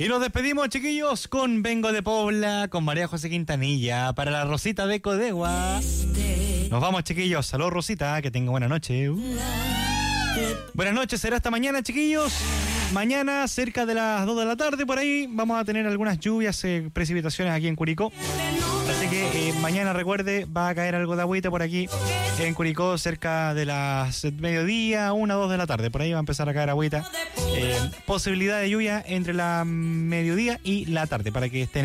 Y nos despedimos, chiquillos, con Vengo de Pobla, con María José Quintanilla, para la Rosita de Codegua. Nos vamos, chiquillos. Saludos, Rosita, que tenga buena noche. Buenas noches, será hasta mañana, chiquillos. Mañana, cerca de las 2 de la tarde, por ahí, vamos a tener algunas lluvias, precipitaciones aquí en Curicó. Así que mañana, recuerde, va a caer algo de agüita por aquí en Curicó, cerca de las mediodía, 1 o 2 de la tarde. Por ahí va a empezar a caer agüita. Posibilidad de lluvia entre la mediodía y la tarde, para que estén